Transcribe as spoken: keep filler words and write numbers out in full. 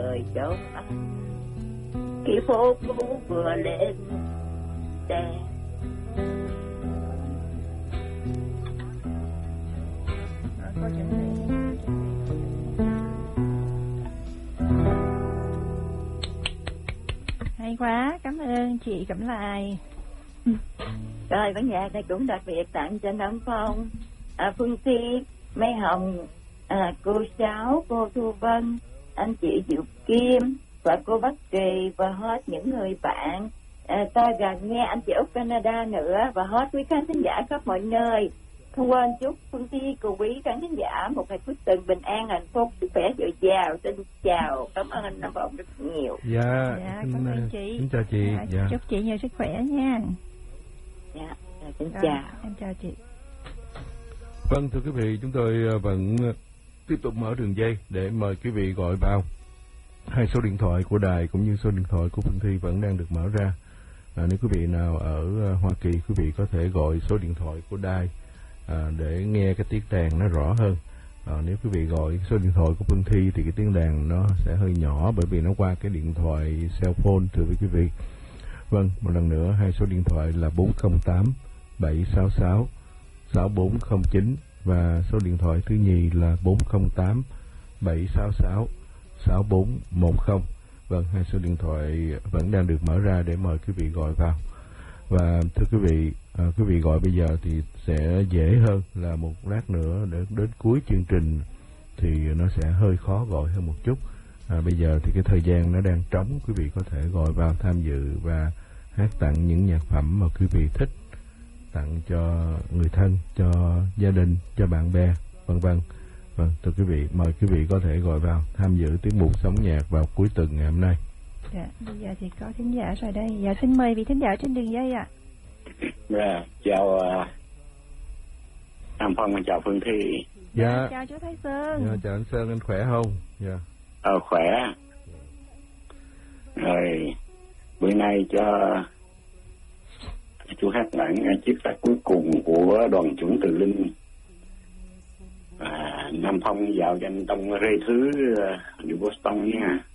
đời châu Anh, khi phố cũ vừa lên đèn. Hay quá, cảm ơn chị Cẩm Lại. Rồi bản nhạc này cũng đặc biệt tặng cho Nam Phong, à, Phương Thi, Mai Hồng, à, cô Sáu, cô Thu Vân, anh chị Diệu Kim và cô Bắc Kỳ và hết những người bạn à, ta gần nghe, anh chị Úc Canada nữa, và hết quý khán thính giả khắp mọi nơi. Không quên chúc Phương Thi cùng quý khán thính giả một ngày cuối tuần bình an, hạnh phúc, sức khỏe dồi dào. Xin chào, cảm ơn anh Nam Phong rất nhiều. Dạ, Dạ, xin, cảm ơn chị. xin chào chị. Dạ, Dạ. chúc chị nhiều sức khỏe nha. Dạ, xin Rồi, chào. em chào chị. Vâng, thưa quý vị, chúng tôi vẫn tiếp tục mở đường dây để mời quý vị gọi vào. Hai số điện thoại của đài cũng như số điện thoại của Phương Thi vẫn đang được mở ra. À, nếu quý vị nào ở Hoa Kỳ, quý vị có thể gọi số điện thoại của đài à, để nghe cái tiếng đàn nó rõ hơn. À, nếu quý vị gọi số điện thoại của Phương Thi thì cái tiếng đàn nó sẽ hơi nhỏ, bởi vì nó qua cái điện thoại cell phone, thưa quý vị. Vâng, một lần nữa, hai số điện thoại là bốn không tám bảy sáu sáu sáu bốn không chín và số điện thoại thứ nhì là bốn không tám bảy sáu sáu sáu bốn một không. Vâng, hai số điện thoại vẫn đang được mở ra để mời quý vị gọi vào. Và thưa quý vị, à, quý vị gọi bây giờ thì sẽ dễ hơn là một lát nữa để đến cuối chương trình thì nó sẽ hơi khó gọi hơn một chút. À, bây giờ thì cái thời gian nó đang trống, quý vị có thể gọi vào tham dự và hát tặng những nhạc phẩm mà quý vị thích, tặng cho người thân, cho gia đình, cho bạn bè, vân vân. Vâng, thưa quý vị, mời quý vị có thể gọi vào tham dự tiết mục Sống Nhạc vào cuối tuần ngày hôm nay. Dạ, bây giờ thì có thính giả rồi đây. Dạ, xin mời vị thính giả trên đường dây ạ. Dạ, chào uh, Nam Phong, chào Phương Thi. Dạ, chào chú Thái Sơn. dạ, chào anh Sơn, anh khỏe không? Dạ. Ờ, khỏe. Rồi, bữa nay cho chú hát lại chiếc tác cuối cùng của đoàn trưởng Từ Linh. À, Nam Phong vào danh tông rê thứ uh, New Boston nha.